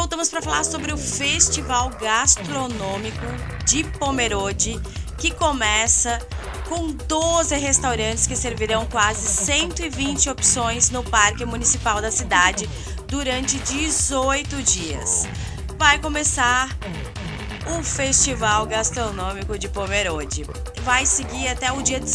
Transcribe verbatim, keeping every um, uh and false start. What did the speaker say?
voltamos para falar sobre o Festival Gastronômico de Pomerode, que começa com doze restaurantes que servirão quase cento e vinte opções no Parque Municipal da cidade durante dezoito dias. Vai começar o Festival Gastronômico de Pomerode. Vai seguir até o dia